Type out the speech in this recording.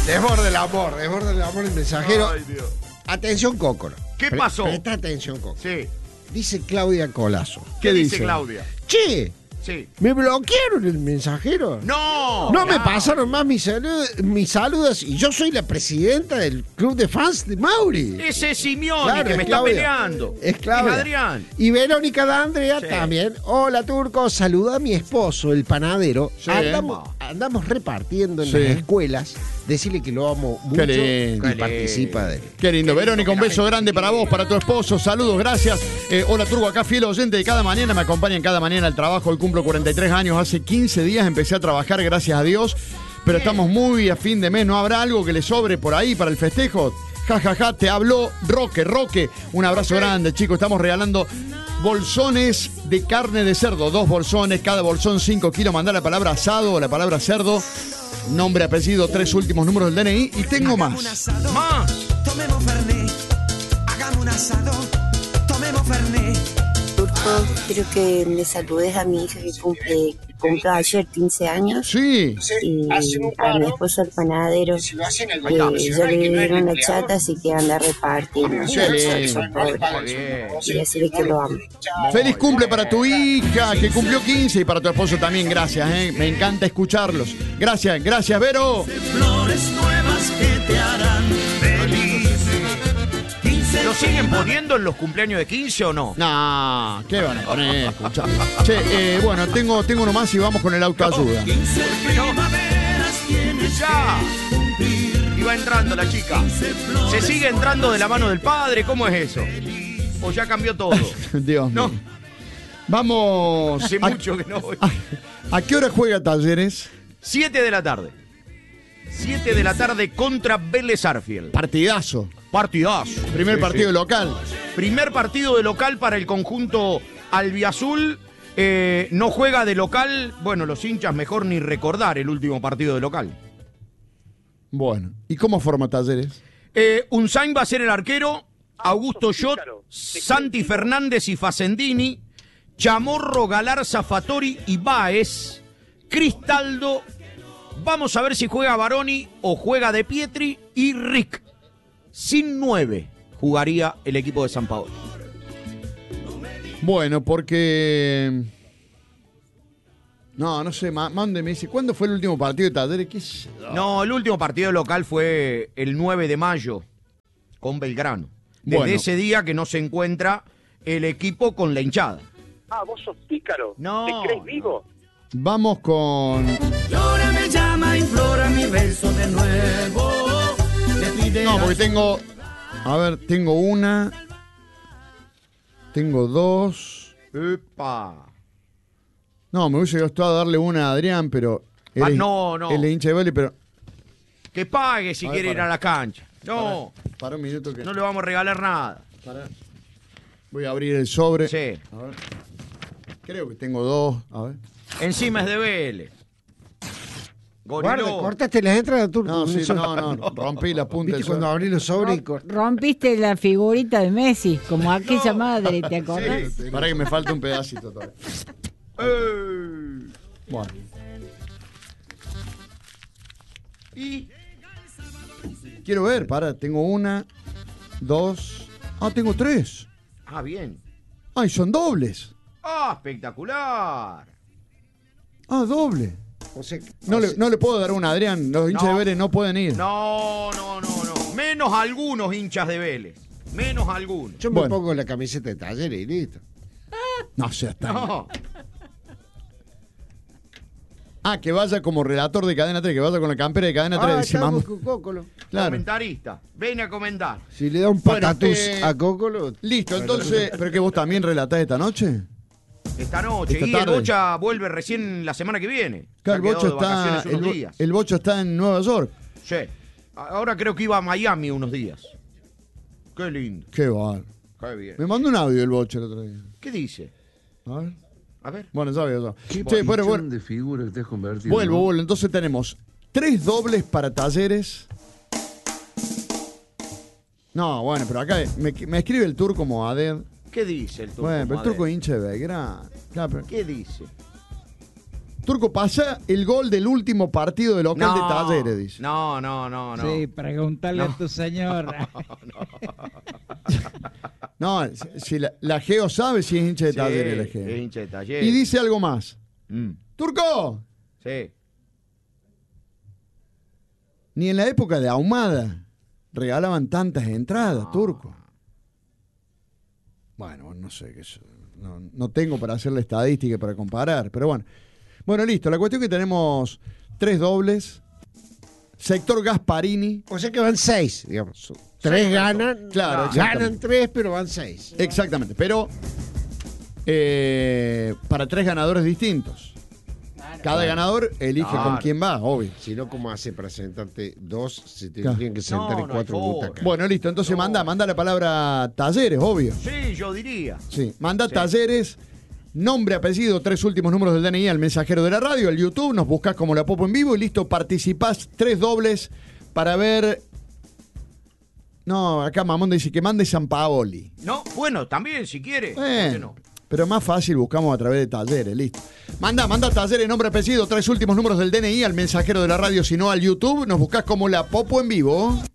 Desborde el amor el mensajero. Ay, Dios. Atención, Cócoro. ¿Qué pasó? Presta atención, Cócoro. Sí. Dice Claudia Colazo. ¿Qué dice Claudia? Che, Sí. ¿me bloquearon el mensajero? ¡No! No me Claro. pasaron más mis saludos y yo soy la presidenta del club de fans de Mauri. Ese es Simeone Claro, que es me está Claudia. peleando. Es Claudia. Adrián. Y Verónica D'Andrea Sí. también. Hola, Turco. Saluda a mi esposo, el panadero. Sí. Andamos repartiendo en Sí. las escuelas. Decirle que lo amo mucho lindo. y participa de él. Qué lindo. Verónica, un beso grande para vos, para tu esposo. Saludos, gracias. Hola, Turgo, acá fiel oyente de cada mañana. Me acompañan cada mañana al trabajo. Hoy cumplo 43 años. Hace 15 días empecé a trabajar, gracias a Dios. Pero estamos muy a fin de mes. ¿No habrá algo que le sobre por ahí para el festejo? Ja, ja, ja. Te habló Roque. Un abrazo grande, chicos. Estamos regalando bolsones de carne de cerdo. 2 bolsones, cada bolsón 5 kilos. Mandar la palabra asado o la palabra cerdo. Nombre, apellido, 3 últimos números del DNI. Y tengo más. Más. Tomemos Fernet, hagamos un asado, tomemos Fernet. Turco, quiero que le saludes a mi hija que cumple ayer 15 años. Sí. Y a mi esposo el panadero, que yo le di una chata, así que anda repartiendo. Y decirle que lo amo. Feliz cumple para tu hija, que cumplió 15, y para tu esposo también, gracias, me encanta escucharlos. Gracias, Vero. Flores nuevas que te harán feliz. ¿Lo siguen poniendo en los cumpleaños de 15 o no? No, ¿qué van a poner? Escuchá. Che, bueno, tengo uno más y vamos con el autoayuda. 15 primaveras tienes Ya. que cumplir. Y va entrando la chica. ¿Se sigue entrando de la mano del padre? ¿Cómo es eso? ¿O ya cambió todo? Dios No. mío. Vamos. Hace mucho que no voy. ¿A qué hora juega Talleres? 7 de la tarde. 7 de la tarde contra Vélez Arfield. Partidazo. Partidazo. Primer Sí, partido sí. local. Primer partido de local para el conjunto albiazul. No juega de local. Bueno, los hinchas mejor ni recordar el último partido de local. Bueno, ¿y cómo forma Talleres? Unzain va a ser el arquero. Augusto Schott, Santi Fernández y Facendini. Chamorro, Galarza, Fattori y Báez. Cristaldo. Vamos a ver si juega Baroni o juega De Pietri y Rick. Sin 9 jugaría el equipo de San Paolo. Bueno, porque... No sé, Mande me dice, ¿cuándo fue el último partido de Talleres? ¿Qué sé yo? No, el último partido local fue el 9 de mayo con Belgrano. Desde Bueno. ese día que no se encuentra el equipo con la hinchada. Ah, vos sos pícaro. No, ¿Te crees vivo? Vamos con... Llora, me llama, implora mi beso de nuevo. Le pide No, porque tengo... A ver, tengo una... Tengo 2... ¡Epa! No, me hubiese gustado darle una a Adrián, pero... él es- no. Él es hincha de Vélez, pero... Que pague si A ver, quiere ir pará. a la cancha. No, Para un minuto que... no le vamos a regalar nada. Voy a abrir el sobre. Sí. A ver. Creo que tengo 2. A ver. Encima es de Vélez. Guarda, Goriló. cortaste las entradas, Turco. No, sí, Eso- no. Rompí la punta ¿Viste del cuando sobre. abrí los sobres y Rompiste la figurita de Messi, como aquella madre, ¿te acordás? Para que me falta un pedacito todavía. Bueno. Y Quiero ver, tengo 1, 2... Ah, tengo 3. bien. Ay, son dobles. Ah, espectacular. Ah, doble. O sea, No le puedo dar una a Adrián. Los hinchas No. de Vélez no pueden ir. No. Menos algunos hinchas de Vélez. Menos algunos. yo me Bueno. pongo la camiseta de Talleres y listo. No seas tan... No. Ah, que vaya como relator de Cadena 3, que vaya con la campera de Cadena 3. Dice, estamos mamá. con Cócolo. Claro. Comentarista. Ven a comentar. Si le da un Bueno, patatús eh, a Cócolo. Listo, entonces... ¿Pero que vos también relatás esta noche? Esta noche. Esta y tarde. el Bocha vuelve recién la semana que viene. Claro, Se el ha Bocho quedado de está... vacaciones unos días. El Bocho está en Nueva York. Sí. Ahora creo que iba a Miami unos días. Qué lindo. Qué bar. Qué bien. Me mandó un audio el Bocho el otro día. ¿Qué dice? A ver. A ver. Bueno, ya veo. Sí, pero bueno. de figura que te has convertido. Vuelvo. Entonces tenemos 3 dobles para Talleres. No, bueno, pero acá me escribe el Turco como Aded. ¿Qué dice el turco? Bueno, pero el Madero? Turco es hincha de Belgrano. Claro, pero ¿Qué dice? Turco, pasa el gol del último partido de local de Talleres, dice. No. Sí, pregúntale a tu señora. No, si la Geo sabe si es hincha de Talleres, la Geo. Es hincha de Talleres. Y dice algo más. Mm. Turco, Sí. ni en la época de Ahumada regalaban tantas entradas, Turco. Bueno, no sé, no tengo para hacer la estadística para comparar, pero bueno. Bueno, listo, la cuestión es que tenemos 3 dobles, sector Gasparini. O sea que van 6, digamos. 3 ganan. Claro, Ganan 3, pero van 6. Exactamente, pero para 3 ganadores distintos. Cada ganador elige con quién va, obvio. Si no, ¿cómo hace para sentarte 2? Se tendrían que sentar en 4 butacas. Bueno, listo, entonces manda la palabra Talleres, obvio. Sí, yo diría. Sí, manda Talleres, nombre, apellido, 3 últimos números del DNI al mensajero de la radio, al YouTube, nos buscás como La Popo en vivo y listo, participás 3 dobles para ver. No, acá Mamón dice que mande Sampaoli. No, bueno, también, si quiere. ¿Por qué no? Pero más fácil buscamos a través de Talleres, listo. Manda Talleres, nombre, apellido, 3 últimos números del DNI al mensajero de la radio, sino al YouTube, nos buscás como La Popo en vivo.